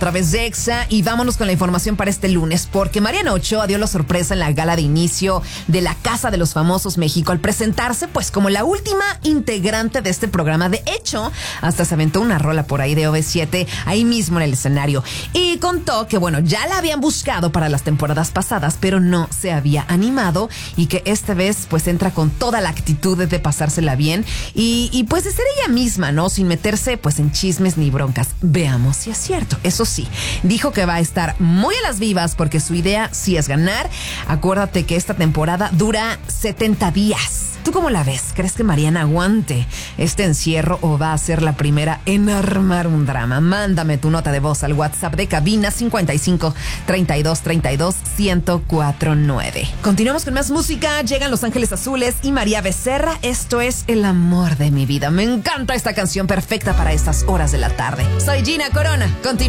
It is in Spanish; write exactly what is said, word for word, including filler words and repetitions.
través de Exa, y vámonos con la información para este lunes, porque Mariana Ochoa dio la sorpresa en la gala de inicio de la Casa de los Famosos México al presentarse pues como la última integrante de este programa. De hecho, hasta se aventó una rola por ahí de O V siete ahí mismo en el escenario, y contó que bueno, ya la habían buscado para las temporadas pasadas, pero no se había animado, y que esta vez pues entra con toda la actitud de pasársela bien y, y pues de ser ella misma, ¿no? Sin meterse pues en chismes ni broncas. Veamos si es cierto. Eso sí, dijo que va a estar muy a las vivas porque su idea sí es ganar. Acuérdate que esta temporada dura setenta días. ¿Tú cómo la ves? ¿Crees que Mariana aguante este encierro o va a ser la primera en armar un drama? Mándame tu nota de voz al WhatsApp de cabina cincuenta y cinco, treinta y dos, treinta y dos, ciento cuatro nueve. Continuamos con más música. Llegan Los Ángeles Azules y María Becerra. Esto es El Amor de Mi Vida. Me encanta esta canción, perfecta para estas horas de la tarde. Soy Gina Corona. Continúa.